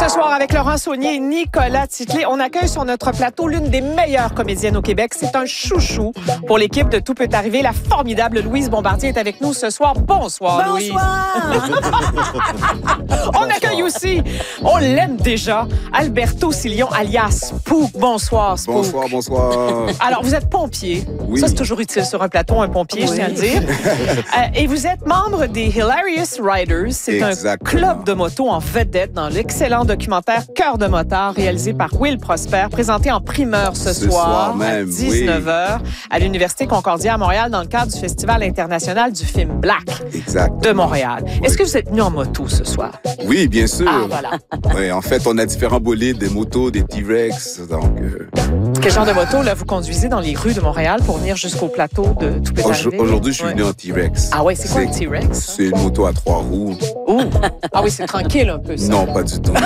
Ce soir, avec Laurent Saunier et Nicolas Titley, on accueille sur notre plateau l'une des meilleures comédiennes au Québec. C'est un chouchou pour l'équipe de Tout peut arriver. La formidable Louise Bombardier est avec nous ce soir. Bonsoir, Louise. On accueille aussi, on l'aime déjà, Alberto Sillon, alias Spook. Bonsoir, Spook. Bonsoir. Alors, vous êtes pompier. Oui. Ça, c'est toujours utile sur un plateau, un pompier, je tiens à le dire. Et vous êtes membre des Hilarious Riders. C'est un club de moto en vedette dans l'excellent documentaire Cœur de motard, réalisé par Will Prosper, présenté en primeur ce soir même, à 19h à l'Université Concordia à Montréal dans le cadre du Festival international du film Black de Montréal. Oui. Est-ce que vous êtes venu en moto ce soir? Oui, bien sûr. Ah, voilà. Oui, en fait, on a différents bolides, des motos, des T-Rex, donc... Quel genre de moto, là, vous conduisez dans les rues de Montréal pour venir jusqu'au plateau de Tout peut arriver? Aujourd'hui, je suis venu en T-Rex. Ah ouais, c'est quoi un T-Rex? C'est une moto à 3 roues. Ouh. Ah oui, c'est tranquille un peu, ça. Non, pas du tout. Ça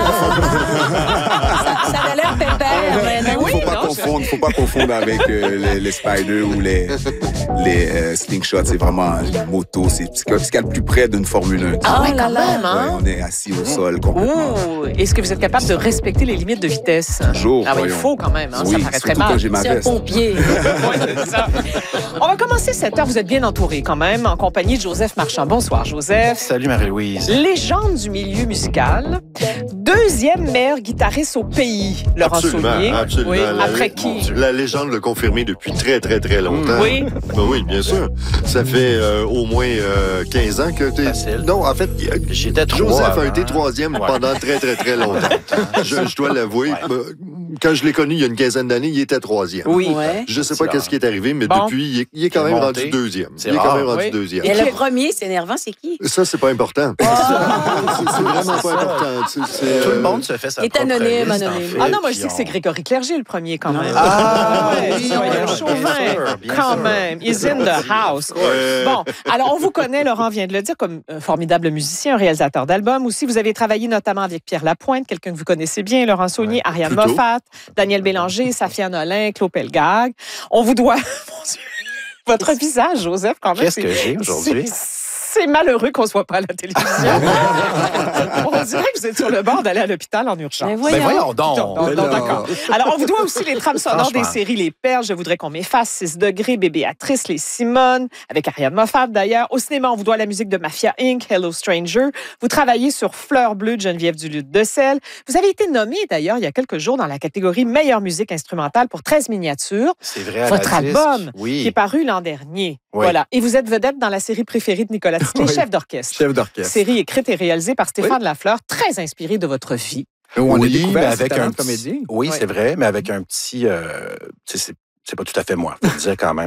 a l'air pépère, mais non. Faut pas confondre avec les Spiders ou les Slingshots. C'est vraiment une moto. C'est ce qu'il y a le plus près d'une Formule 1. Ah ouais, quand même, hein? Ouais, on est assis au sol complètement. Ouh. Est-ce que vous êtes capable de respecter les limites de vitesse? Toujours. Ah oui, il faut quand même, hein? Oui, Ça paraît très mal. quand j'ai ma C'est un veste. pompier. Ça. On va commencer cette heure. Vous êtes bien entouré quand même, en compagnie de Joseph Marchand. Bonsoir, Joseph. Salut, Marie-Louise. Légende du milieu musical. Deuxième meilleur guitariste au pays, Laurent Saunier. Absolument. Oui. Après qui? La légende l'a confirmé depuis très, très, très longtemps. Oui. Ben oui, bien sûr. Ça fait au moins 15 ans que tu es... Facile. Non, en fait, J'étais Joseph a été troisième pendant très, très, très longtemps. Je dois l'avouer. Ouais. Quand je l'ai connu il y a une quinzaine d'années, il était troisième. Oui. Ouais. Je sais pas C'est qu'est-ce qui est arrivé, mais Bon. depuis, il est quand même monté. rendu deuxième. C'est Il est quand rare. même rendu Oui. deuxième. Et le premier, c'est énervant, c'est qui? Ça, c'est pas important. C'est vraiment pas important. Tout le monde se fait sa Il est propre anonyme, liste, anonyme. en fait, Ah non, moi je puis dis que c'est Grégory Clerget le premier quand même. Ah, ouais, oui, soyons bien chauvins, sûr, bien quand sûr. même. He's in the house. Bon, alors on vous connaît, Laurent vient de le dire, comme un formidable musicien, un réalisateur d'albums. Aussi, vous avez travaillé notamment avec Pierre Lapointe, quelqu'un que vous connaissez bien, Laurent Saunier, Ariane plutôt. Moffat, Daniel Bélanger, Safia Nolin, Claude Pelgag. On vous doit... Mon Dieu, votre visage, Joseph, quand même. Qu'est-ce que j'ai aujourd'hui? C'est malheureux qu'on ne se voit pas à la télévision. On dirait que vous êtes sur le bord d'aller à l'hôpital en urgence. Mais Ben voyons donc. Donc, d'accord. Alors, on vous doit aussi les trames sonores des Franchement. séries Les Perles, Je voudrais qu'on m'efface, 6 degrés, Bébé Béatrice, Les Simones, avec Ariane Moffat d'ailleurs. Au cinéma, on vous doit la musique de Mafia Inc., Hello Stranger. Vous travaillez sur Fleur bleue de Geneviève Duluth-Decelles. Vous avez été nommé d'ailleurs il y a quelques jours dans la catégorie Meilleure musique instrumentale pour 13 miniatures. C'est vrai, à Votre la disque. album Oui. qui est paru l'an dernier. Oui. Voilà. Et vous êtes vedette dans la série préférée de Nicolas Titley, Oui. Chef d'orchestre. Chef d'orchestre. Série écrite et réalisée par Stéphane Lafleur, très inspiré de votre vie. Où on a Oui, découvert mais ses avec talents un de comédien. Oui, Oui. c'est vrai, mais avec un petit... c'est pas tout à fait moi, faut le dire quand même.